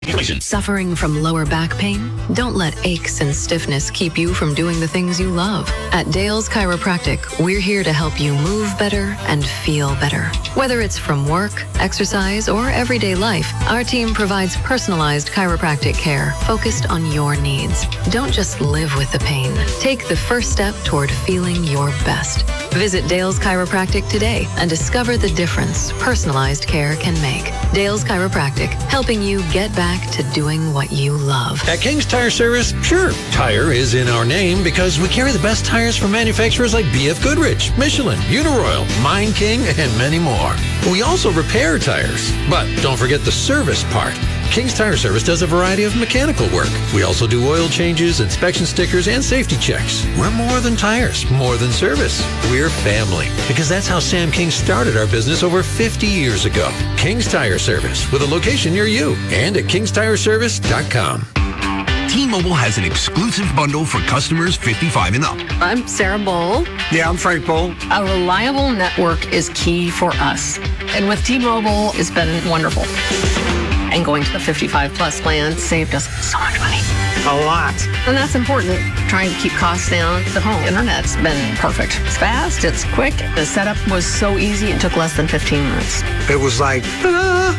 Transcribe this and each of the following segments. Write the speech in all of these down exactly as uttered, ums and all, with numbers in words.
Suffering from lower back pain? Don't let aches and stiffness keep you from doing the things you love. At Dale's Chiropractic, we're here to help you move better and feel better. Whether it's from work, exercise, or everyday life, our team provides personalized chiropractic care focused on your needs. Don't just live with the pain. Take the first step toward feeling your best. Visit Dale's Chiropractic today and discover the difference personalized care can make. Dale's Chiropractic, helping you get back to doing what you love. At King's Tire Service, sure, tire is in our name because we carry the best tires from manufacturers like B F Goodrich, Michelin, Uniroyal, Mine King, and many more. We also repair tires, but don't forget the service part. King's Tire Service does a variety of mechanical work. We also do oil changes, inspection stickers, and safety checks. We're more than tires, more than service. We're family, because that's how Sam King started our business over fifty years ago. King's Tire Service, with a location near you, and at kings tire service dot com. T-Mobile has an exclusive bundle for customers fifty-five and up. I'm Sarah Bowl. Yeah, I'm Frank Bowl. A reliable network is key for us. And with T-Mobile, it's been wonderful. And going to the fifty-five plus plan saved us so much money. A lot. And that's important. Trying to keep costs down. The home internet's been perfect. It's fast, it's quick. The setup was so easy, it took less than fifteen minutes. It was like, ah.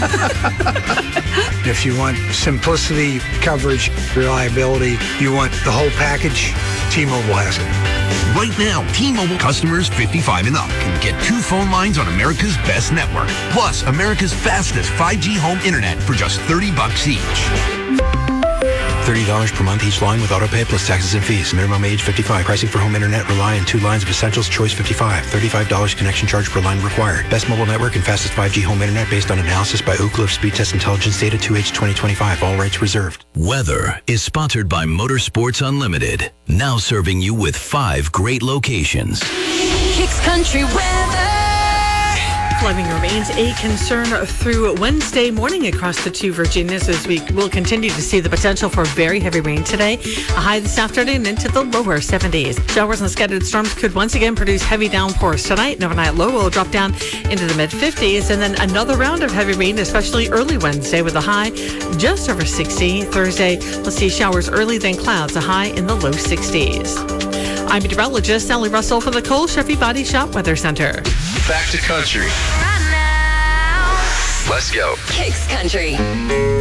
If you want simplicity, coverage, reliability, you want the whole package, T-Mobile has it. Right now, T-Mobile customers fifty-five and up can get two phone lines on America's best network, plus America's fastest five G home internet for just thirty bucks each. thirty dollars per month each line with autopay plus taxes and fees. Minimum age fifty-five. Pricing for home internet rely on two lines of essentials. Choice fifty-five. thirty-five dollars connection charge per line required. Best mobile network and fastest five G home internet based on analysis by Oak Cliff Speed Test Intelligence data two H twenty twenty-five. All rights reserved. Weather is sponsored by Motorsports Unlimited. Now serving you with five great locations. Kicks Country weather. Flooding remains a concern through Wednesday morning across the two Virginias as we will continue to see the potential for very heavy rain today. A high this afternoon into the lower seventies. Showers and scattered storms could once again produce heavy downpours tonight. An overnight low will drop down into the mid fifties, and then another round of heavy rain, especially early Wednesday with a high just over sixty. Thursday, we'll see showers early, then clouds, a high in the low sixties. I'm meteorologist Sally Russell for the Cole Chevy Body Shop Weather Center. Back to country. Right now. Let's go. Kicks Country.